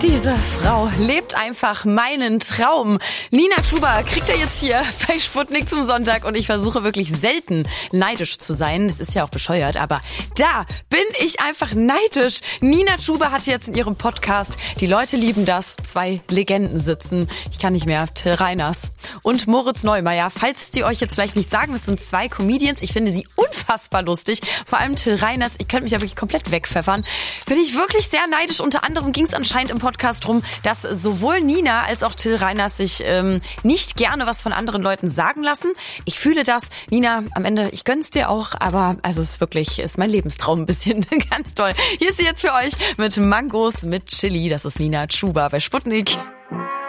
Diese Frau lebt einfach meinen Traum. Nina Chuba kriegt ihr jetzt hier bei Sputnik zum Sonntag und ich versuche wirklich selten neidisch zu sein. Das ist ja auch bescheuert, aber da bin ich einfach neidisch. Nina Chuba hat jetzt in ihrem Podcast "Die Leute lieben das" 2 Legenden sitzen. Ich kann nicht mehr. Till Reiners und Moritz Neumeier. Falls die euch jetzt vielleicht nicht sagen, das sind 2 Comedians. Ich finde sie unfassbar lustig. Vor allem Till Reiners. Ich könnte mich ja wirklich komplett wegpfeffern. Bin ich wirklich sehr neidisch. Unter anderem ging es anscheinend im Podcast drum, dass sowohl Nina als auch Till Reiners sich nicht gerne was von anderen Leuten sagen lassen. Ich fühle das. Nina, am Ende, ich gönn's dir auch, aber also es ist mein Lebenstraum ein bisschen ganz toll. Hier ist sie jetzt für euch mit Mangos, mit Chili. Das ist Nina Chuba bei Sputnik.